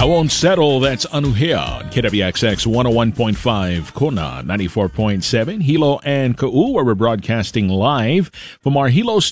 I Won't Settle, that's Anuhea on KWXX 101.5, Kona 94.7, Hilo and Kau, where we're broadcasting live from our Hilo